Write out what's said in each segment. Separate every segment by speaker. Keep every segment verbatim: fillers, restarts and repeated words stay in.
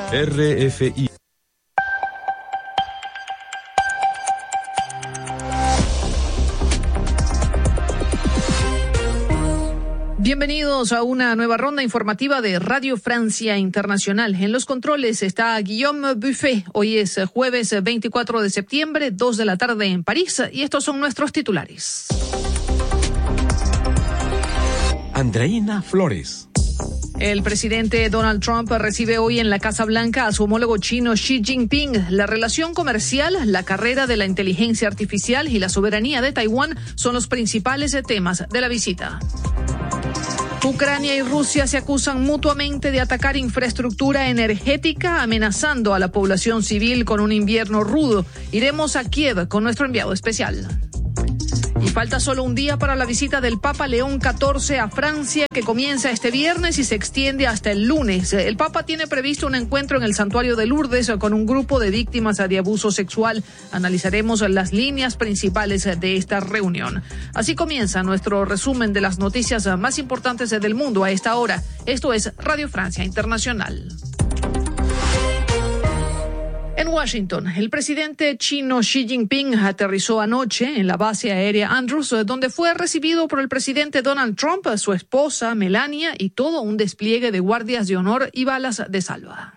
Speaker 1: R F I.
Speaker 2: Bienvenidos a una nueva ronda informativa de Radio Francia Internacional. En los controles está Guillaume Buffet. Hoy es jueves veinticuatro de septiembre, dos de la tarde en París, y estos son nuestros titulares.
Speaker 1: Andreina Flores.
Speaker 2: El presidente Donald Trump recibe hoy en la Casa Blanca a su homólogo chino Xi Jinping. La relación comercial, la carrera de la inteligencia artificial y la soberanía de Taiwán son los principales temas de la visita. Ucrania y Rusia se acusan mutuamente de atacar infraestructura energética, amenazando a la población civil con un invierno rudo. Iremos a Kiev con nuestro enviado especial. Y falta solo un día para la visita del Papa León catorce a Francia, que comienza este viernes y se extiende hasta el lunes. El Papa tiene previsto un encuentro en el Santuario de Lourdes con un grupo de víctimas de abuso sexual. Analizaremos las líneas principales de esta reunión. Así comienza nuestro resumen de las noticias más importantes del mundo a esta hora. Esto es Radio Francia Internacional. En Washington, el presidente chino Xi Jinping aterrizó anoche en la base aérea Andrews, donde fue recibido por el presidente Donald Trump, su esposa Melania y todo un despliegue de guardias de honor y balas de salva.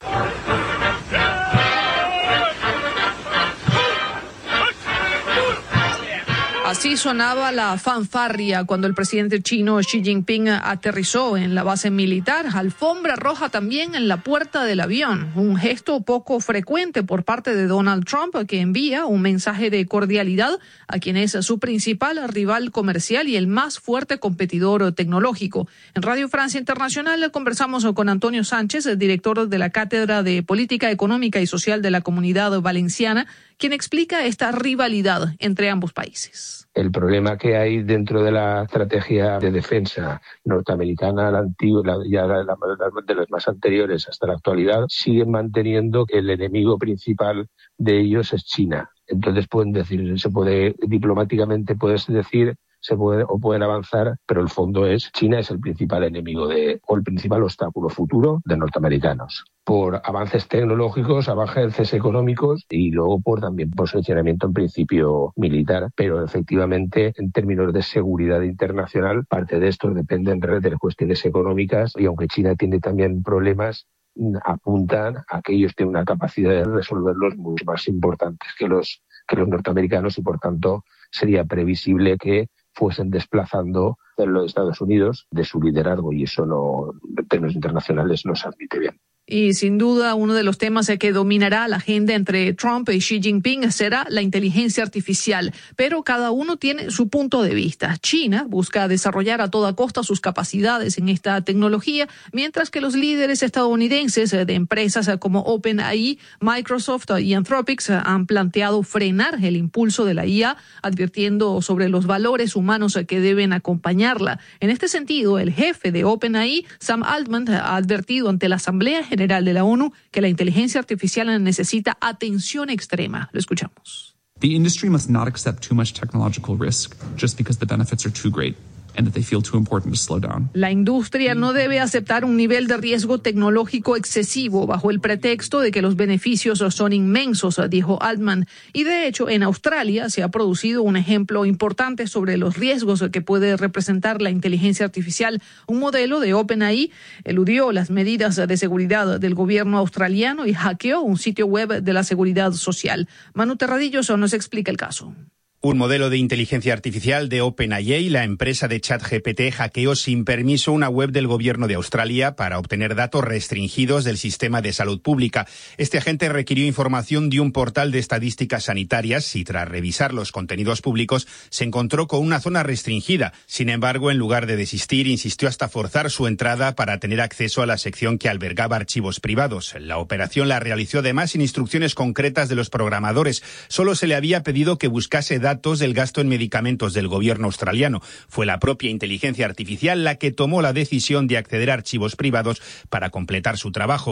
Speaker 2: Así sonaba la fanfarria cuando el presidente chino Xi Jinping aterrizó en la base militar. Alfombra roja también en la puerta del avión, un gesto poco frecuente por parte de Donald Trump, que envía un mensaje de cordialidad a quien es su principal rival comercial y el más fuerte competidor tecnológico. En Radio Francia Internacional conversamos con Antonio Sánchez, el director de la Cátedra de Política Económica y Social de la Comunidad Valenciana, quien explica esta rivalidad entre ambos países.
Speaker 3: El problema que hay dentro de la estrategia de defensa norteamericana, la antigua, la, ya la, la, de las más anteriores hasta la actualidad, siguen manteniendo que el enemigo principal de ellos es China. Entonces pueden decir, se puede diplomáticamente puedes decir, se puede o pueden avanzar, pero el fondo es China es el principal enemigo de o el principal obstáculo futuro de norteamericanos, por avances tecnológicos, avances económicos y luego por también posicionamiento en principio militar, pero efectivamente en términos de seguridad internacional parte de esto depende en realidad de cuestiones económicas, y aunque China tiene también problemas, apuntan a que ellos tienen una capacidad de resolverlos mucho más importantes que los que los norteamericanos, y por tanto sería previsible que fuesen desplazando a los Estados Unidos de su liderazgo, y eso no, en términos internacionales no se admite bien.
Speaker 2: Y sin duda uno de los temas que dominará la agenda entre Trump y Xi Jinping será la inteligencia artificial, pero cada uno tiene su punto de vista. China busca desarrollar a toda costa sus capacidades en esta tecnología, mientras que los líderes estadounidenses de empresas como OpenAI, Microsoft y Anthropic han planteado frenar el impulso de la I A, advirtiendo sobre los valores humanos que deben acompañarla. En este sentido, el jefe de OpenAI, Sam Altman, ha advertido ante la Asamblea General de la ONU que la inteligencia artificial necesita atención extrema. Lo escuchamos.
Speaker 4: The industry must not accept too much technological risk just because the benefits are too great and that they feel too important to slow down.
Speaker 2: La industria no debe aceptar un nivel de riesgo tecnológico excesivo bajo el pretexto de que los beneficios son inmensos, dijo Altman. Y de hecho, en Australia se ha producido un ejemplo importante sobre los riesgos que puede representar la inteligencia artificial. Un modelo de OpenAI eludió las medidas de seguridad del gobierno australiano y hackeó un sitio web de la Seguridad Social. Manu Terradillos nos explica el caso.
Speaker 5: Un modelo de inteligencia artificial de OpenAI, la empresa de ChatGPT, hackeó sin permiso una web del gobierno de Australia para obtener datos restringidos del sistema de salud pública. Este agente requirió información de un portal de estadísticas sanitarias y tras revisar los contenidos públicos se encontró con una zona restringida. Sin embargo, en lugar de desistir, insistió hasta forzar su entrada para tener acceso a la sección que albergaba archivos privados. La operación la realizó además sin instrucciones concretas de los programadores. Solo se le había pedido que buscase datos del gasto en medicamentos del gobierno australiano. Fue la propia inteligencia artificial la que tomó la decisión de acceder a archivos privados para completar su trabajo.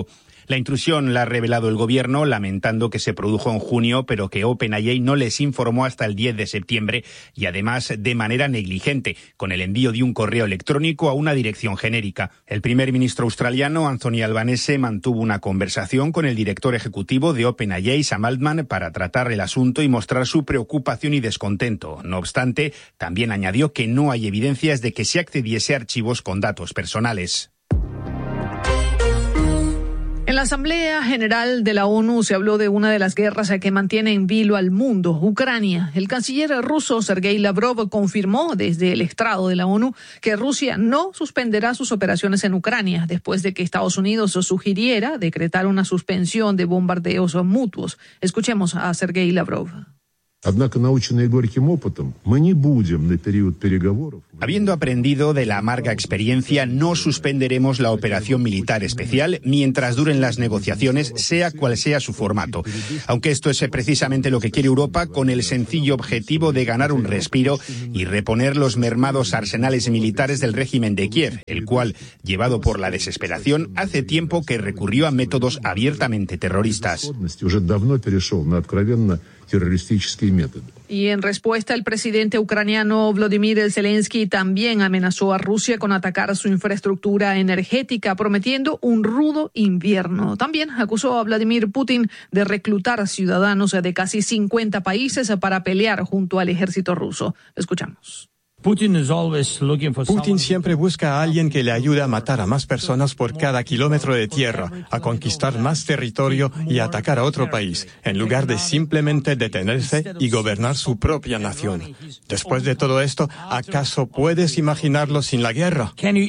Speaker 5: La intrusión la ha revelado el gobierno, lamentando que se produjo en junio, pero que OpenAI no les informó hasta el diez de septiembre y además de manera negligente, con el envío de un correo electrónico a una dirección genérica. El primer ministro australiano, Anthony Albanese, mantuvo una conversación con el director ejecutivo de OpenAI, Sam Altman, para tratar el asunto y mostrar su preocupación y descontento. No obstante, también añadió que no hay evidencias de que se accediese a archivos con datos personales.
Speaker 2: En la Asamblea General de la ONU se habló de una de las guerras que mantiene en vilo al mundo, Ucrania. El canciller ruso Sergei Lavrov confirmó desde el estrado de la ONU que Rusia no suspenderá sus operaciones en Ucrania después de que Estados Unidos sugiriera decretar una suspensión de bombardeos mutuos. Escuchemos a Sergei Lavrov.
Speaker 5: Habiendo aprendido de la amarga experiencia, no suspenderemos la operación militar especial mientras duren las negociaciones, sea cual sea su formato. Aunque esto es precisamente lo que quiere Europa, con el sencillo objetivo de ganar un respiro y reponer los mermados arsenales militares del régimen de Kiev, el cual, llevado por la desesperación, hace tiempo que recurrió a métodos abiertamente terroristas.
Speaker 2: Y en respuesta, el presidente ucraniano Volodymyr Zelensky también amenazó a Rusia con atacar su infraestructura energética, prometiendo un rudo invierno. También acusó a Vladimir Putin de reclutar ciudadanos de casi cincuenta países para pelear junto al ejército ruso. Escuchamos.
Speaker 6: Putin siempre busca a alguien que le ayude a matar a más personas por cada kilómetro de tierra, a conquistar más territorio y a atacar a otro país, en lugar de simplemente detenerse y gobernar su propia nación. Después de todo esto, ¿acaso puedes imaginarlo sin la guerra?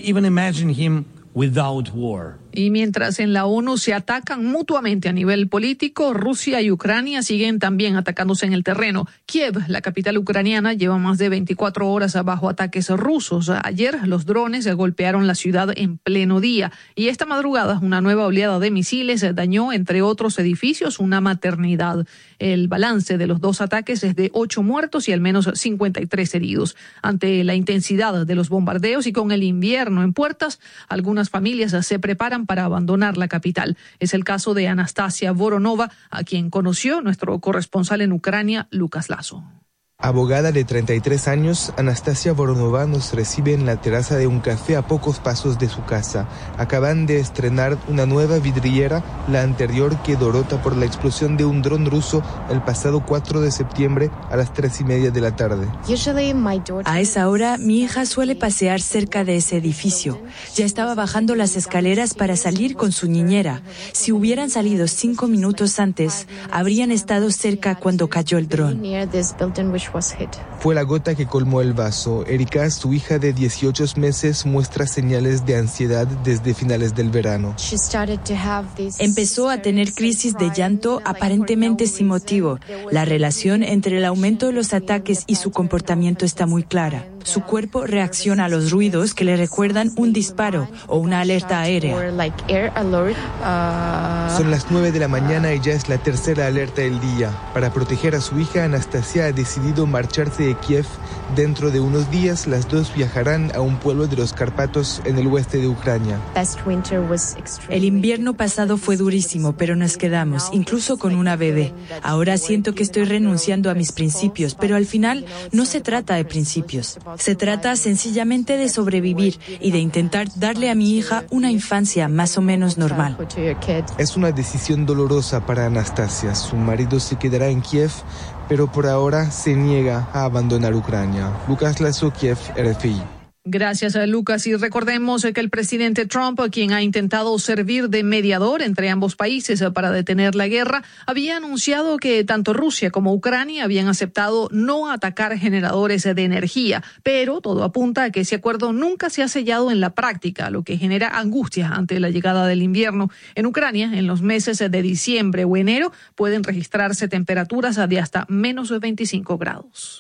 Speaker 2: Y mientras en la ONU se atacan mutuamente a nivel político, Rusia y Ucrania siguen también atacándose en el terreno. Kiev, la capital ucraniana, lleva más de veinticuatro horas bajo ataques rusos. Ayer los drones golpearon la ciudad en pleno día y esta madrugada una nueva oleada de misiles dañó, entre otros edificios, una maternidad. El balance de los dos ataques es de ocho muertos y al menos cincuenta y tres heridos. Ante la intensidad de los bombardeos y con el invierno en puertas, algunas familias se preparan para abandonar la capital. Es el caso de Anastasia Voronova, a quien conoció nuestro corresponsal en Ucrania, Lucas Lazo.
Speaker 7: Abogada de treinta y tres años, Anastasia Voronova nos recibe en la terraza de un café a pocos pasos de su casa. Acaban de estrenar una nueva vidriera, la anterior quedó rota por la explosión de un dron ruso el pasado cuatro de septiembre a las tres y media de la tarde.
Speaker 8: A esa hora, mi hija suele pasear cerca de ese edificio. Ya estaba bajando las escaleras para salir con su niñera. Si hubieran salido cinco minutos antes, habrían estado cerca cuando cayó el dron.
Speaker 7: Fue la gota que colmó el vaso. Erika, su hija de dieciocho meses, muestra señales de ansiedad desde finales del verano.
Speaker 8: Empezó a tener crisis de llanto aparentemente sin motivo. La relación entre el aumento de los ataques y su comportamiento está muy clara. Su cuerpo reacciona a los ruidos que le recuerdan un disparo o una alerta aérea.
Speaker 7: Son las nueve de la mañana y ya es la tercera alerta del día. Para proteger a su hija, Anastasia ha decidido marcharse de Kiev. Dentro de unos días, las dos viajarán a un pueblo de los Cárpatos en el oeste de Ucrania.
Speaker 8: El invierno pasado fue durísimo, pero nos quedamos, incluso con una bebé. Ahora siento que estoy renunciando a mis principios, pero al final no se trata de principios. Se trata sencillamente de sobrevivir y de intentar darle a mi hija una infancia más o menos normal.
Speaker 7: Es una decisión dolorosa para Anastasia. Su marido se quedará en Kiev, pero por ahora se niega a abandonar Ucrania. Lucas Lazo, Kiev, R F I.
Speaker 2: Gracias, Lucas. Y recordemos que el presidente Trump, quien ha intentado servir de mediador entre ambos países para detener la guerra, había anunciado que tanto Rusia como Ucrania habían aceptado no atacar generadores de energía, pero todo apunta a que ese acuerdo nunca se ha sellado en la práctica, lo que genera angustia ante la llegada del invierno. En Ucrania, en los meses de diciembre o enero, pueden registrarse temperaturas de hasta menos de veinticinco grados.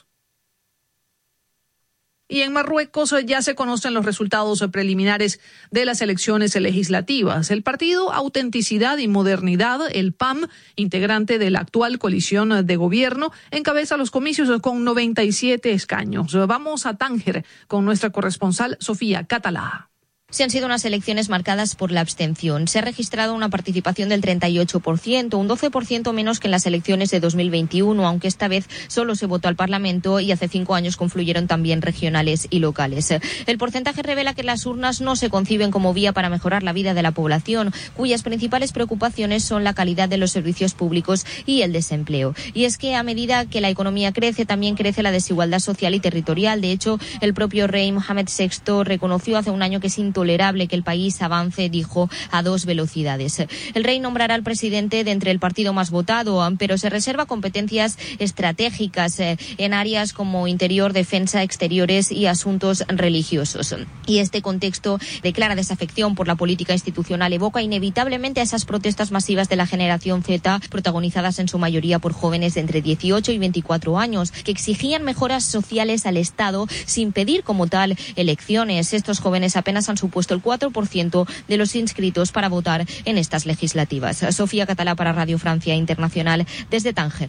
Speaker 2: Y en Marruecos ya se conocen los resultados preliminares de las elecciones legislativas. El partido Autenticidad y Modernidad, el P A M, integrante de la actual coalición de gobierno, encabeza los comicios con noventa y siete escaños. Vamos a Tánger con nuestra corresponsal Sofía Catalá.
Speaker 9: Sí, han sido unas elecciones marcadas por la abstención. Se ha registrado una participación del treinta y ocho por ciento, un doce por ciento menos que en las elecciones de dos mil veintiuno, aunque esta vez solo se votó al Parlamento y hace cinco años confluyeron también regionales y locales. El porcentaje revela que las urnas no se conciben como vía para mejorar la vida de la población, cuyas principales preocupaciones son la calidad de los servicios públicos y el desempleo. Y es que a medida que la economía crece, también crece la desigualdad social y territorial. De hecho, el propio rey Mohamed sexto reconoció hace un año que es intolerable que el país avance, dijo, a dos velocidades. El rey nombrará al presidente de entre el partido más votado, pero se reserva competencias estratégicas eh, en áreas como interior, defensa, exteriores y asuntos religiosos. Y este contexto de clara desafección por la política institucional evoca inevitablemente a esas protestas masivas de la generación Z, protagonizadas en su mayoría por jóvenes de entre dieciocho y veinticuatro años, que exigían mejoras sociales al Estado sin pedir como tal elecciones. Estos jóvenes apenas han supuesto el cuatro por ciento de los inscritos para votar en estas legislativas. Sofía Catalá para Radio Francia Internacional desde Tánger.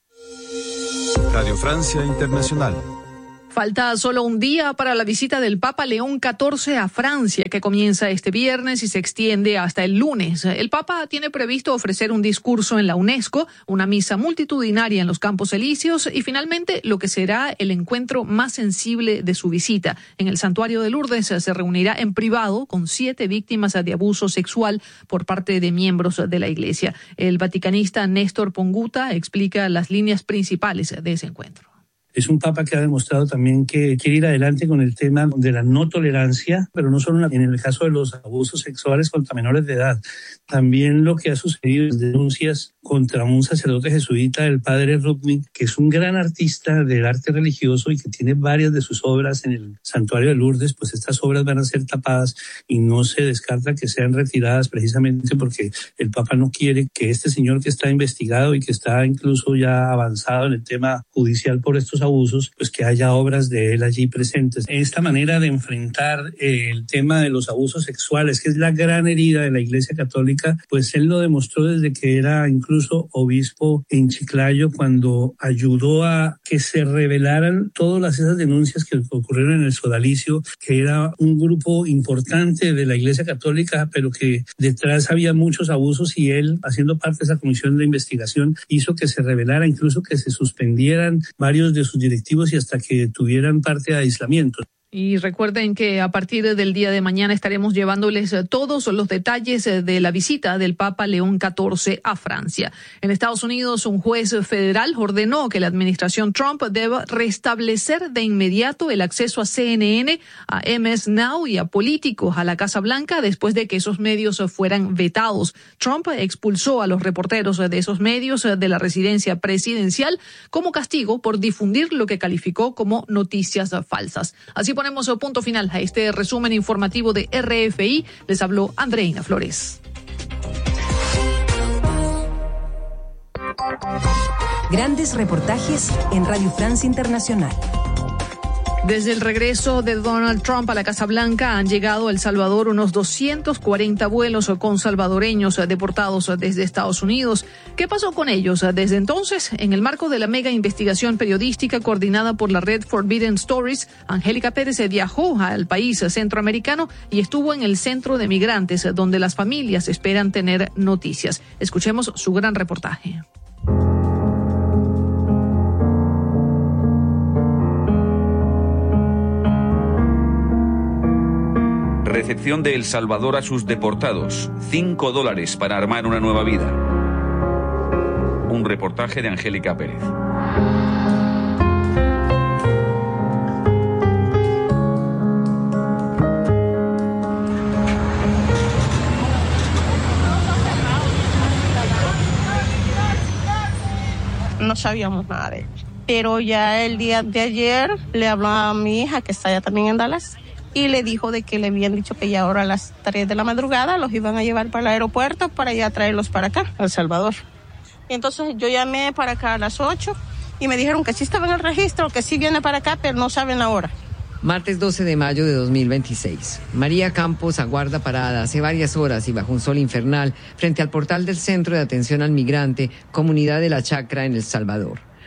Speaker 1: Radio Francia Internacional.
Speaker 2: Falta solo un día para la visita del Papa León catorce a Francia, que comienza este viernes y se extiende hasta el lunes. El Papa tiene previsto ofrecer un discurso en la UNESCO, una misa multitudinaria en los Campos Elíseos y finalmente lo que será el encuentro más sensible de su visita. En el Santuario de Lourdes se reunirá en privado con siete víctimas de abuso sexual por parte de miembros de la Iglesia. El vaticanista Néstor Ponguta explica las líneas principales de ese encuentro.
Speaker 10: Es un papa que ha demostrado también que quiere ir adelante con el tema de la no tolerancia, pero no solo en el caso de los abusos sexuales contra menores de edad. También lo que ha sucedido en denuncias contra un sacerdote jesuita, el padre Rudnick, que es un gran artista del arte religioso y que tiene varias de sus obras en el Santuario de Lourdes, pues estas obras van a ser tapadas y no se descarta que sean retiradas precisamente porque el Papa no quiere que este señor que está investigado y que está incluso ya avanzado en el tema judicial por estos abusos, pues que haya obras de él allí presentes. Esta manera de enfrentar eh, el tema de los abusos sexuales, que es la gran herida de la Iglesia Católica, pues él lo demostró desde que era incluso obispo en Chiclayo, cuando ayudó a que se revelaran todas esas denuncias que ocurrieron en el sodalicio, que era un grupo importante de la Iglesia Católica, pero que detrás había muchos abusos y él, haciendo parte de esa comisión de investigación, hizo que se revelara, incluso que se suspendieran varios de sus directivos y hasta que tuvieran parte de aislamiento.
Speaker 2: Y recuerden que a partir del día de mañana estaremos llevándoles todos los detalles de la visita del Papa León catorce a Francia. En Estados Unidos, un juez federal ordenó que la administración Trump deba restablecer de inmediato el acceso a C N N, a M S Now y a políticos a la Casa Blanca después de que esos medios fueran vetados. Trump expulsó a los reporteros de esos medios de la residencia presidencial como castigo por difundir lo que calificó como noticias falsas. Así ponemos punto final a este resumen informativo de R F I. Les habló Andreina Flores.
Speaker 11: Grandes reportajes en Radio Francia Internacional.
Speaker 2: Desde el regreso de Donald Trump a la Casa Blanca han llegado a El Salvador unos doscientos cuarenta vuelos con salvadoreños deportados desde Estados Unidos. ¿Qué pasó con ellos desde entonces? En el marco de la mega investigación periodística coordinada por la red Forbidden Stories, Angélica Pérez viajó al país centroamericano y estuvo en el centro de migrantes, donde las familias esperan tener noticias. Escuchemos su gran reportaje.
Speaker 12: Recepción de El Salvador a sus deportados. Cinco dólares para armar una nueva vida. Un reportaje de Angélica Pérez.
Speaker 13: No sabíamos nada de ellos. Pero ya el día de ayer le habló a mi hija, que está allá también en Dallas, y le dijo de que le habían dicho que ya ahora a las tres de la madrugada los iban a llevar para el aeropuerto para ya traerlos para acá, a El Salvador. Y entonces yo llamé para acá a las ocho y me dijeron que sí estaba en el registro, que sí viene para acá, pero no saben la hora.
Speaker 14: Martes doce de mayo de dos mil veintiséis. María Campos aguarda parada hace varias horas y bajo un sol infernal frente al portal del Centro de Atención al Migrante, Comunidad de la Chacra en El Salvador.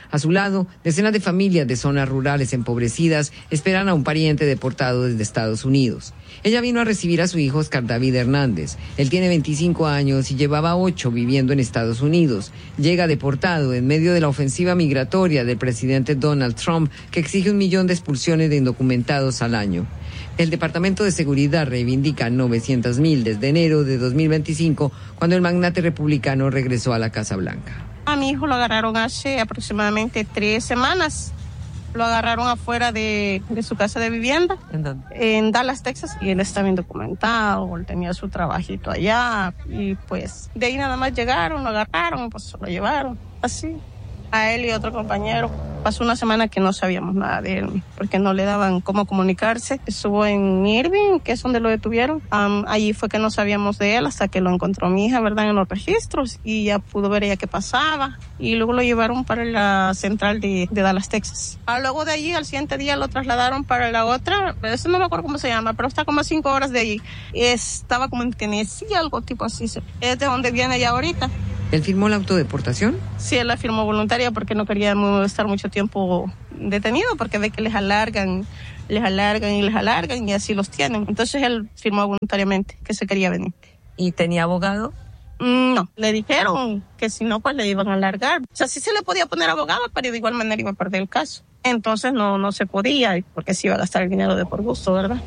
Speaker 14: A su lado, decenas de familias de zonas rurales empobrecidas esperan a un pariente deportado desde Estados Unidos. Ella vino a recibir a su hijo Oscar David Hernández. Él tiene veinticinco años y llevaba ocho viviendo en Estados Unidos. Llega deportado en medio de la ofensiva migratoria del presidente Donald Trump, que exige un millón de expulsiones de indocumentados al año. El Departamento de Seguridad reivindica novecientos mil desde enero de dos mil veinticinco, cuando el magnate republicano regresó a la Casa Blanca.
Speaker 13: A mi hijo lo agarraron hace aproximadamente tres semanas. Lo agarraron afuera de, de su casa de vivienda.
Speaker 14: ¿En dónde?
Speaker 13: En Dallas, Texas. Y él estaba indocumentado, él tenía su trabajito allá. Y pues de ahí nada más llegaron, lo agarraron, pues lo llevaron. Así. A él y otro compañero. Pasó una semana que no sabíamos nada de él, porque no le daban cómo comunicarse. Estuvo en Irving, que es donde lo detuvieron. Um, allí fue que no sabíamos de él hasta que lo encontró mi hija, ¿verdad?, en los registros, y ya pudo ver ella qué pasaba. Y luego lo llevaron para la central de, de Dallas, Texas. Ah, luego de allí, al siguiente día, lo trasladaron para la otra, eso no me acuerdo cómo se llama, pero está como a cinco horas de allí. Estaba como en Tennessee, algo tipo así. Es de donde viene ya ahorita.
Speaker 14: ¿Él firmó la autodeportación?
Speaker 13: Sí, él la firmó voluntaria porque no quería estar mucho tiempo detenido, porque ve que les alargan, les alargan y les alargan y así los tienen. Entonces él firmó voluntariamente que se quería venir.
Speaker 15: ¿Y tenía abogado?
Speaker 13: No, le dijeron que si no, pues le iban a alargar. O sea, sí se le podía poner abogado, pero de igual manera iba a perder el caso. Entonces no, no se podía, porque se iba a gastar el dinero de por gusto, ¿verdad?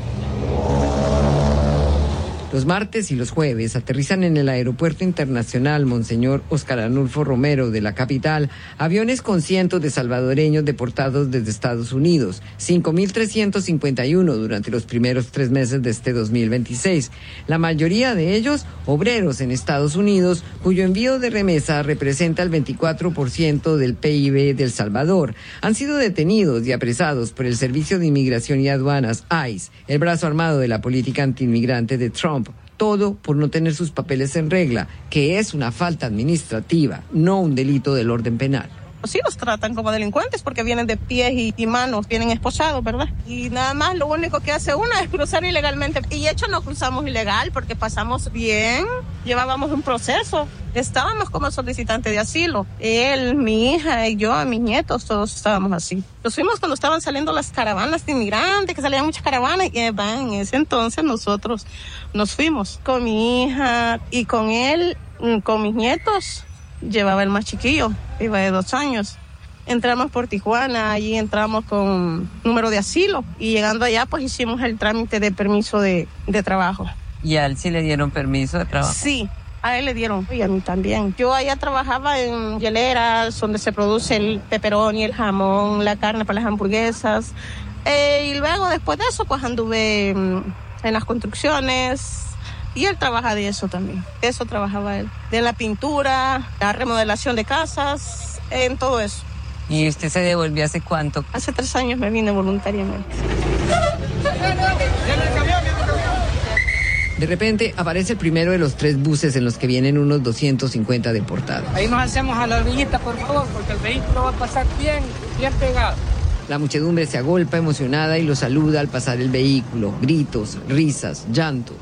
Speaker 14: Los martes y los jueves aterrizan en el Aeropuerto Internacional Monseñor Óscar Arnulfo Romero de la capital aviones con cientos de salvadoreños deportados desde Estados Unidos, cinco mil trescientos cincuenta y uno durante los primeros tres meses de este dos mil veintiséis. La mayoría de ellos obreros en Estados Unidos, cuyo envío de remesa representa el veinticuatro por ciento del P I B de El Salvador. Han sido detenidos y apresados por el Servicio de Inmigración y Aduanas, I C E, el brazo armado de la política antiinmigrante de Trump. Todo por no tener sus papeles en regla, que es una falta administrativa, no un delito del orden penal.
Speaker 13: Sí los tratan como delincuentes porque vienen de pies y, y manos, vienen esposados, ¿verdad? Y nada más lo único que hace uno es cruzar ilegalmente. Y de hecho no cruzamos ilegal porque pasamos bien, llevábamos un proceso. Estábamos como solicitantes de asilo. Él, mi hija y yo, mis nietos, todos estábamos así. Nos fuimos cuando estaban saliendo las caravanas de inmigrantes, que salían muchas caravanas, y en ese entonces nosotros nos fuimos con mi hija y con él, con mis nietos. Llevaba el más chiquillo, iba de dos años. Entramos por Tijuana, allí entramos con número de asilo y llegando allá pues hicimos el trámite de permiso de, de trabajo.
Speaker 15: ¿Y a él sí le dieron permiso de trabajo?
Speaker 13: Sí, a él le dieron y a mí también. Yo allá trabajaba en hieleras donde se produce el pepperoni, el jamón, la carne para las hamburguesas. Eh, y luego después de eso pues anduve en las construcciones. Y él trabaja de eso también, de eso trabajaba él, de la pintura, la remodelación de casas, en todo eso.
Speaker 15: ¿Y usted se devolvió hace cuánto?
Speaker 13: Hace tres años me vine voluntariamente.
Speaker 14: De repente aparece el primero de los tres buses en los que vienen unos doscientos cincuenta deportados.
Speaker 16: Ahí nos hacemos a la orillita, por favor, porque el vehículo va a pasar bien, bien pegado.
Speaker 14: La muchedumbre se agolpa emocionada y lo saluda al pasar el vehículo. Gritos, risas, llanto.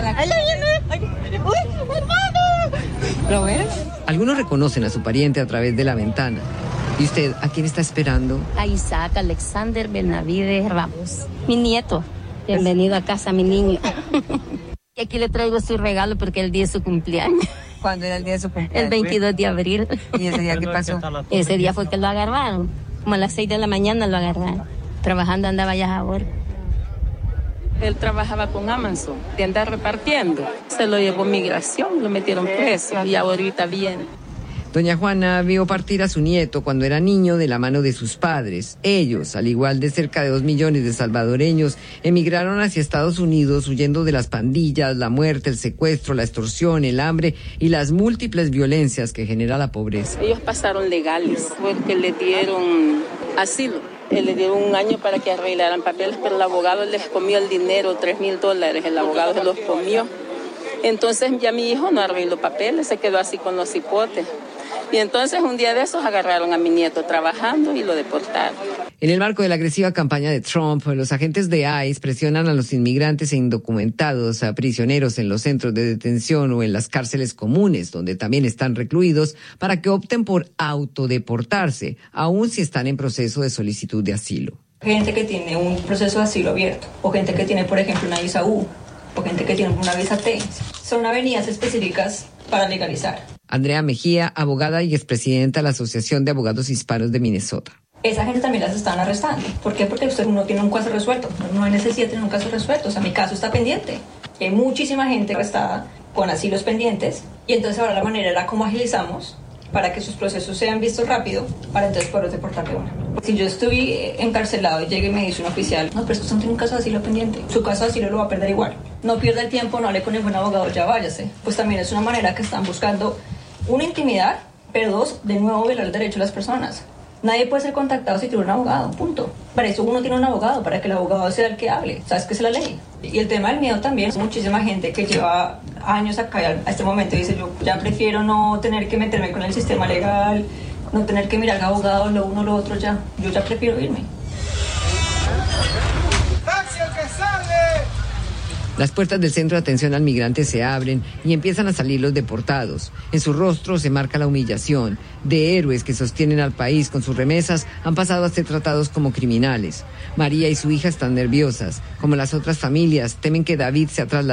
Speaker 15: ¿Lo ves?
Speaker 14: Algunos reconocen a su pariente a través de la ventana. ¿Y usted a quién está esperando?
Speaker 17: A Isaac Alexander Benavides Ramos, mi nieto. Bienvenido a casa, mi niño. Y aquí le traigo su regalo porque el día de su cumpleaños.
Speaker 15: ¿Cuándo era el día de su cumpleaños?
Speaker 17: El veintidós de abril.
Speaker 15: ¿Y ese día qué pasó?
Speaker 17: Ese día fue que lo agarraron. Como a las seis de la mañana lo agarraron. Trabajando andaba allá ahora.
Speaker 18: Él trabajaba con Amazon, de andar repartiendo. Se lo llevó migración, lo metieron preso y ahorita viene.
Speaker 14: Doña Juana vio partir a su nieto cuando era niño de la mano de sus padres. Ellos, al igual de cerca de dos millones de salvadoreños, emigraron hacia Estados Unidos huyendo de las pandillas, la muerte, el secuestro, la extorsión, el hambre y las múltiples violencias que genera la pobreza.
Speaker 18: Ellos pasaron legales porque le dieron asilo. Le dieron un año para que arreglaran papeles, pero el abogado les comió el dinero, tres mil dólares, el abogado se los comió. Entonces ya mi hijo no arregló papeles, se quedó así con los hipotes. Y entonces un día de esos agarraron a mi nieto trabajando y lo deportaron.
Speaker 14: En el marco de la agresiva campaña de Trump, los agentes de ICE presionan a los inmigrantes e indocumentados, a prisioneros en los centros de detención o en las cárceles comunes, donde también están recluidos, para que opten por autodeportarse, aun si están en proceso de solicitud de asilo.
Speaker 19: Gente que tiene un proceso de asilo abierto, o gente que tiene, por ejemplo, una visa U, o gente que tiene una visa T. Son avenidas específicas para legalizar.
Speaker 14: Andrea Mejía, abogada y expresidenta de la Asociación de Abogados Hispanos de Minnesota.
Speaker 19: Esa gente también las están arrestando. ¿Por qué? Porque usted no tiene un caso resuelto. No hay necesidad de tener un caso resuelto. O sea, mi caso está pendiente. Hay muchísima gente arrestada con asilos pendientes. Y entonces ahora la manera era cómo agilizamos para que sus procesos sean vistos rápido, para entonces poder deportar de una. Si yo estuve encarcelado y llegue y me dice un oficial, no, pero usted no tiene un caso de asilo pendiente, su caso de asilo lo va a perder igual. No pierda el tiempo, no hable con ningún abogado, ya váyase. Pues también es una manera que están buscando, una, intimidar, pero dos, de nuevo violar el derecho de las personas. Nadie puede ser contactado si tiene un abogado, punto. Para eso uno tiene un abogado, para que el abogado sea el que hable. ¿Sabes qué es la ley? Y el tema del miedo también. Muchísima gente que lleva años acá a este momento dice, yo ya prefiero no tener que meterme con el sistema legal, no tener que mirar al abogado, lo uno, lo otro, ya. Yo ya prefiero irme.
Speaker 14: Las puertas del centro de atención al migrante se abren y empiezan a salir los deportados. En su rostro se marca la humillación. De héroes que sostienen al país con sus remesas han pasado a ser tratados como criminales. María y su hija están nerviosas. Como las otras familias, temen que David sea trasladado